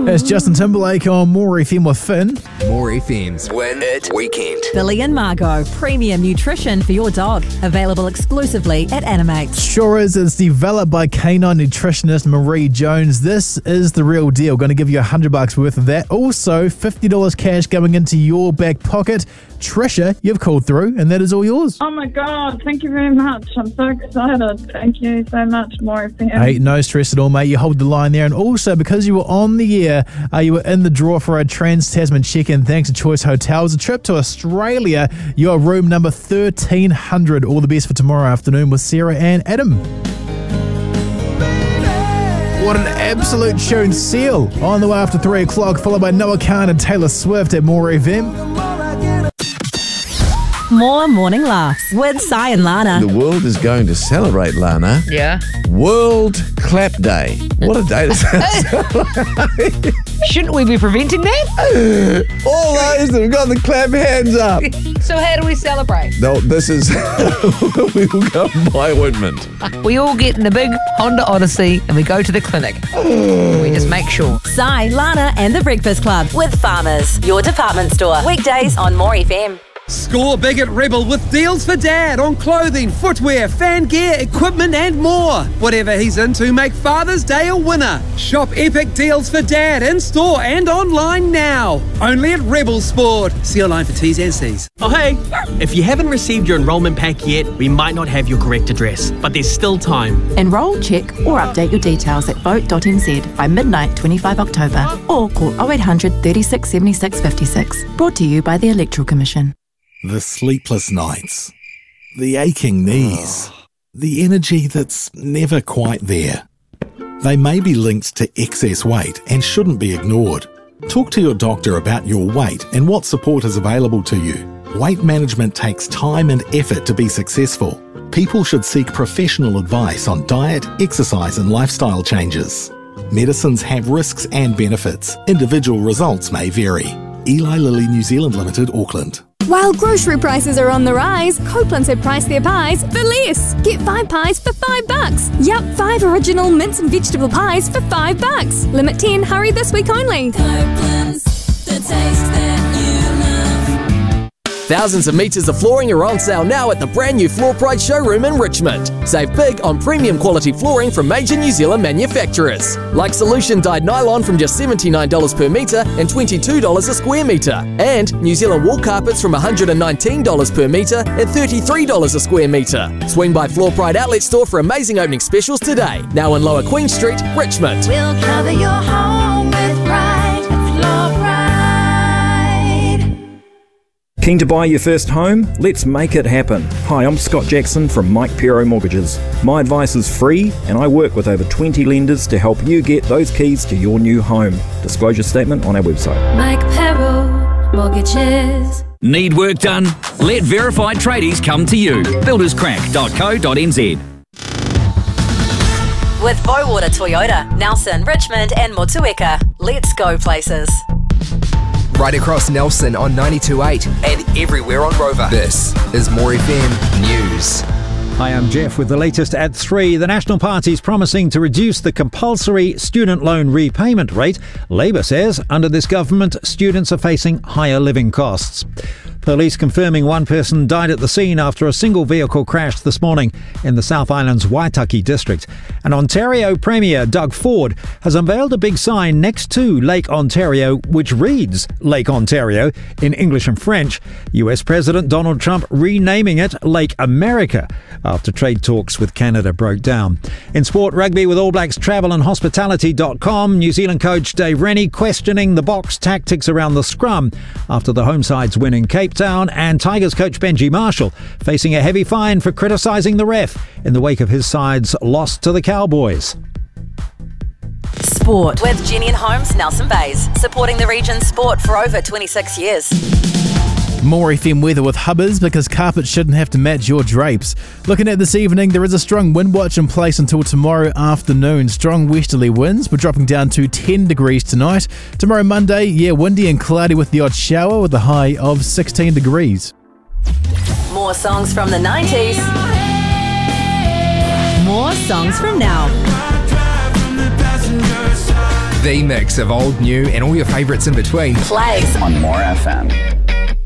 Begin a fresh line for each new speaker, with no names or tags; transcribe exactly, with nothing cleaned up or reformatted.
It's Justin Timberlake on More F M with Finn.
More F M's Win It Weekend.
Billy and Margot, premium nutrition for your dog. Available exclusively at Animates.
Sure is. It's developed by canine nutritionist Marie Jones. This is the real deal. Going to give you a hundred bucks worth of that. Also, fifty dollars cash going into your back pocket. Trisha, you've called through, and that is all yours.
Oh my God, thank you very much. I'm so excited. Thank you so much, More F M.
Hey, no stress at all, mate. You hold the line there. And also, because you were on the air, uh, you were in the draw for a Trans-Tasman check-in thanks to Choice Hotels. A trip to Australia. You're room number thirteen hundred. All the best for tomorrow afternoon with Sarah and Adam. What an absolute tune. Seal on the way after three o'clock, followed by Noah Khan and Taylor Swift at More F M.
More morning laughs with Si and Lana.
The world is going to celebrate, Lana.
Yeah.
World Clap Day. What a day to celebrate.
Shouldn't we be preventing that?
All those that have got the clap hands up.
So how do we celebrate?
No, this is... we will go and buy ointment.
We all get in the big Honda Odyssey and we go to the clinic. We just make sure.
Si, Lana and the Breakfast Club with Farmers, your department store. Weekdays on More F M.
Score big at Rebel with deals for Dad on clothing, footwear, fan gear, equipment and more. Whatever he's into, make Father's Day a winner. Shop epic deals for Dad in store and online now. Only at Rebel Sport. See online for T's and C's.
Oh hey, if you haven't received your enrolment pack yet, we might not have your correct address, but there's still time.
Enrol, check or update your details at vote dot n z by midnight twenty-fifth of October or call oh eight hundred, thirty-six, seventy-six, fifty-six. Brought to you by the Electoral Commission.
The sleepless nights, the aching knees, the energy that's never quite there. They may be linked to excess weight and shouldn't be ignored. Talk to your doctor about your weight and what support is available to you. Weight management takes time and effort to be successful. People should seek professional advice on diet, exercise and lifestyle changes. Medicines have risks and benefits. Individual results may vary. Eli Lilly New Zealand Limited, Auckland.
While grocery prices are on the rise, Copeland's have priced their pies for less. Get five pies for five bucks. Yup, five original mince and vegetable pies for five bucks. Limit ten, hurry this week only.
Copeland's, the taste that you love.
Thousands of metres of flooring are on sale now at the brand new Floor Pride showroom in Richmond. Save big on premium quality flooring from major New Zealand manufacturers. Like Solution dyed nylon from just seventy-nine dollars per metre and twenty-two dollars a square metre. And New Zealand wool carpets from one hundred nineteen dollars per metre and thirty-three dollars a square metre. Swing by Floor Pride Outlet Store for amazing opening specials today. Now in Lower Queen Street, Richmond.
We'll cover your home with pride. Floor Pride.
Keen to buy your first home? Let's make it happen. Hi, I'm Scott Jackson from Mike Pero Mortgages. My advice is free and I work with over twenty lenders to help you get those keys to your new home. Disclosure statement on our website.
Mike Pero Mortgages.
Need work done? Let verified tradies come to you. builders crack dot co dot n z.
With Bowater Toyota, Nelson, Richmond and Motueka. Let's go places.
Right across Nelson on ninety-two point eight and everywhere on Rover. This is More F M News.
Hi, I'm Jeff with the latest at three. The National Party's promising to reduce the compulsory student loan repayment rate. Labour says under this government, students are facing higher living costs. Police confirming one person died at the scene after a single vehicle crashed this morning in the South Island's Waitaki district. And Ontario Premier Doug Ford has unveiled a big sign next to Lake Ontario which reads Lake Ontario in English and French. U S President Donald Trump renaming it Lake America after trade talks with Canada broke down. In sport rugby with All Blacks Travel and Hospitality dot com, New Zealand coach Dave Rennie questioning the box tactics around the scrum after the home side's win in Cape Town, and Tigers coach Benji Marshall facing a heavy fine for criticising the ref in the wake of his side's loss to the Cowboys.
Sport with Jenny and Holmes Nelson Bays, supporting the region's sport for over twenty-six years.
More F M weather with Hubbers, because carpet shouldn't have to match your drapes. Looking at this evening, there is a strong wind watch in place until tomorrow afternoon. Strong westerly winds. We're dropping down to ten degrees tonight. Tomorrow Monday, yeah, windy and cloudy with the odd shower with a high of sixteen degrees.
More songs from the nineties. More songs from now.
The mix of old, new, and all your favourites in between.
Plays
on More F M.